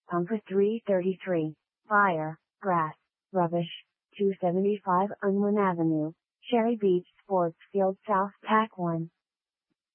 Pumper 333. Fire, grass, rubbish. 275 Unwin Avenue, Cherry Beach Sports Field South Pack 1.